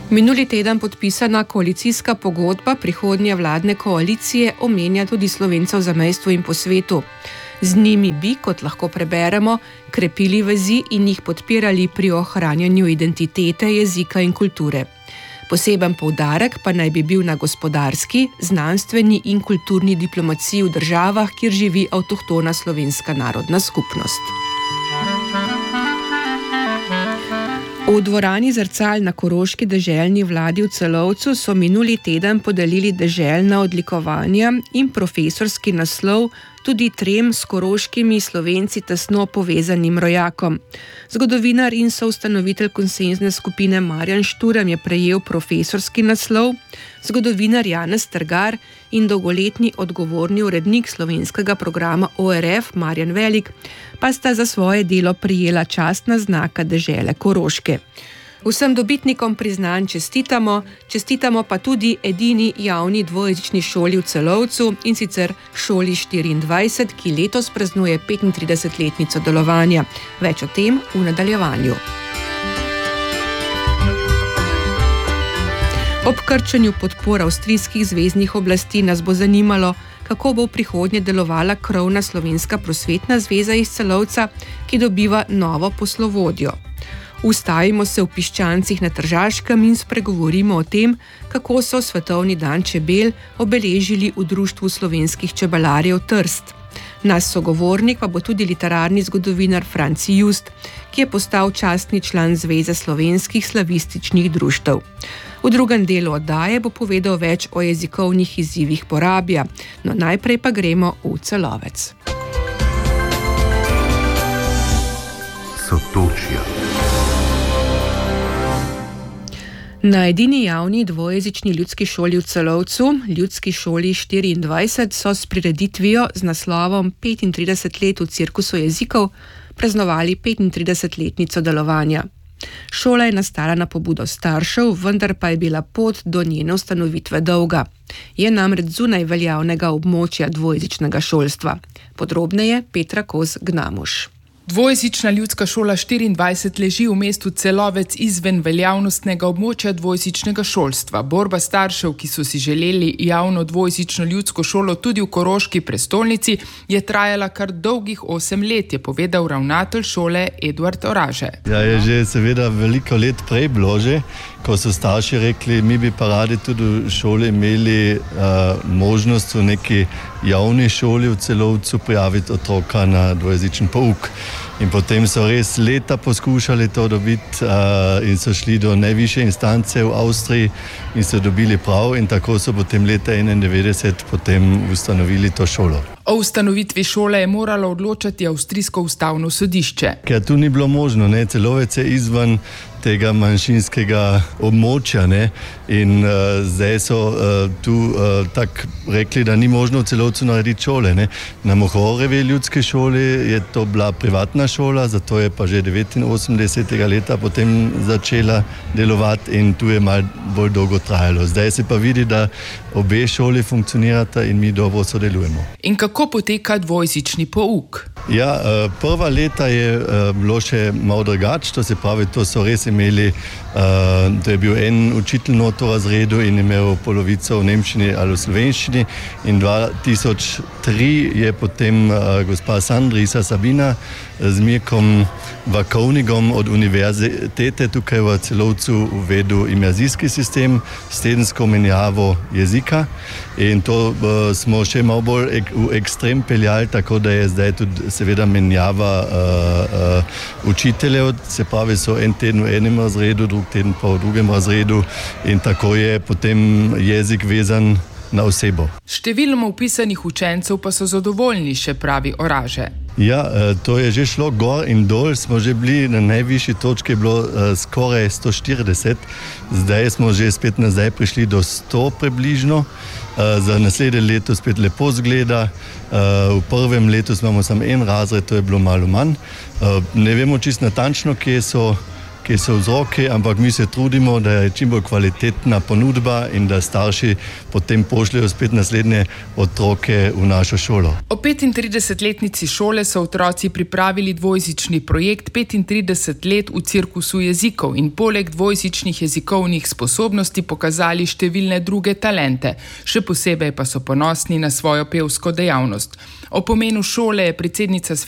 Minuli teden podpisana koalicijska pogodba prihodnje vladne koalicije omenja tudi Slovence v zamejstvu in po svetu. Z njimi bi, kot lahko preberemo, krepili vezi in jih podpirali pri ohranjanju identitete, jezika in kulture. Poseben poudarek pa naj bi bil na gospodarski, znanstveni in kulturni diplomaciji v državah, kjer živi avtohtona slovenska narodna skupnost. V dvorani Zrcal na koroški deželni vladi v Celovcu so minuli teden podelili deželna odlikovanja in profesorski naslov tudi 3 s koroškimi Slovenci tesno povezanim rojakom. Zgodovinar in soustanovitelj konsenzne skupine Marjan Šturm je prejel profesorski naslov, zgodovinar Janez Strgar in dolgoletni odgovorni urednik slovenskega programa ORF Marjan Velik pa sta za svoje delo prejela častna znaka dežele Koroške. Vsem dobitnikom priznanj čestitamo pa tudi edini javni dvojezični šoli v Celovcu, in sicer šoli 24, ki letos praznuje 35-letnico delovanja. Več o tem v nadaljevanju. Ob krčenju podpor avstrijskih zveznih oblasti nas bo zanimalo, kako bo v prihodnje delovala krovna slovenska prosvetna zveza iz Celovca, ki dobiva novo poslovodjo. Ustavimo se v Piščancih na Tržaškem in spregovorimo o tem, kako so Svetovni dan čebel obeležili v Društvu slovenskih čebelarjev Trst. Naš sogovornik pa bo tudi literarni zgodovinar Franci Just, ki je postal častni član Zveze slovenskih slavističnih društev. V drugem delu oddaje bo povedal več o jezikovnih izzivih porabja, no najprej pa gremo v Celovec. Sotočja. Na edini javni dvojezični ljudski šoli v Celovcu, ljudski šoli 24, so s prireditvijo z naslovom 35 let v cirkusu jezikov praznovali 35-letnico delovanja. Šola je nastala na pobudo staršev, vendar pa je bila pot do njene ustanovitve dolga. Je namreč zunaj veljavnega območja dvojezičnega šolstva. Podrobneje Petra Kos-Gnamuš. Dvojezična ljudska šola 24 leži v mestu Celovec izven veljavnostnega območja dvojezičnega šolstva. Borba staršev, ki so si želeli javno dvojezično ljudsko šolo tudi v koroški prestolnici, je trajala kar dolgih 8 let, je povedal ravnatelj šole Eduard Oraže. Ja, je že seveda veliko let prej bilo že, ko so starši rekli, mi bi pa radi tudi v šoli imeli možnost v neki javni šoli v Celovcu prijaviti otroka na dvojezičen pouk. In potem so res leta poskušali to dobiti in so šli do najvišje instance v Avstriji in so dobili prav, in tako so potem leta 91 potem ustanovili to šolo. O ustanovitvi šole je moralo odločati avstrijsko ustavno sodišče. Ker tu ni bilo možno, ne? Celovec je izven tega manjšinskega območja, ne? In zdaj so tu tako rekli, da ni možno v Celovcu narediti šole, ne? Na Mohorevi ljudski šoli je to bila privatna šola, zato je pa že 89. leta potem začela delovati in tu je malo bolj dolgo trajalo. Zdaj se pa vidi, da obe šoli funkcionirata in mi dobro sodelujemo. In kako poteka dvojezični pouk? Ja, prva leta je bilo še malo drugače, to se pravi, to so res imeli, to je bil en učitelj noto v razredu in imel polovico v nemščini ali v slovenščini, in 2003 je potem gospa Sandrisa Sabina z Mirkom Vakovnigom od univerzitete tukaj v Celovcu uvedel imjazijski sistem s tedensko menjavo jezika, in to smo še malo bolj v ekstrem peljali, tako da je zdaj tudi seveda menjava učiteljev, se pravi, so en teden v enem razredu, drug teden pa v drugem razredu, in tako je potem jezik vezan na osebo. Številom vpisanih učencev pa so zadovoljni, še pravi Oraže. Ja, to je že šlo gor in dol, smo že bili na najvišji točki, je bilo skoraj 140, zdaj smo že spet nazaj prišli do 100 približno, za naslednje leto spet lepo zgleda, v prvem letu imamo samo en razred, to je bilo malo manj, ne vemo čisto natančno, kje kje so vzroki, ampak mi se trudimo, da je čim bolj kvalitetna ponudba in da starši potem pošljajo spet naslednje otroke v našo šolo. O 35-letnici šole so otroci pripravili dvojezični projekt 35 let v cirkusu jezikov in poleg dvojezičnih jezikovnih sposobnosti pokazali številne druge talente. Še posebej pa so ponosni na svojo pevsko dejavnost. O pomenu šole je predsednica